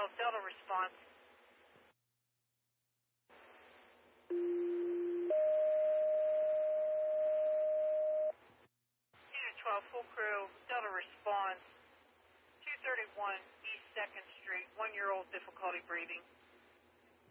12 Delta response. Unit 12 full crew, Delta response. 231 East 2nd Street, 1-year-old difficulty breathing.